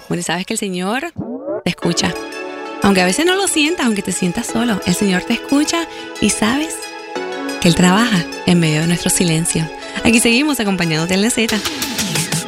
Bueno, sabes que el Señor te escucha. Aunque a veces no lo sientas, aunque te sientas solo, el Señor te escucha y sabes que Él trabaja en medio de nuestro silencio. Aquí seguimos acompañándote en la Z.